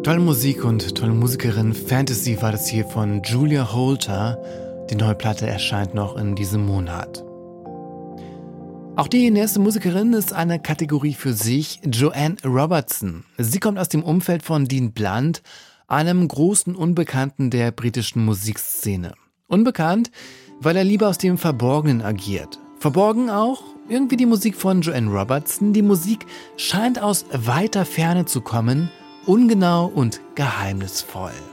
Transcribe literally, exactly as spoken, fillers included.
Tolle Musik und tolle Musikerin. Fantasy war das hier von Julia Holter. Die neue Platte erscheint noch in diesem Monat. Auch die nächste Musikerin ist eine Kategorie für sich, Joanne Robertson. Sie kommt aus dem Umfeld von Dean Blunt, einem großen Unbekannten der britischen Musikszene. Unbekannt, weil er lieber aus dem Verborgenen agiert. Verborgen auch irgendwie die Musik von Joanne Robertson. Die Musik scheint aus weiter Ferne zu kommen, ungenau und geheimnisvoll.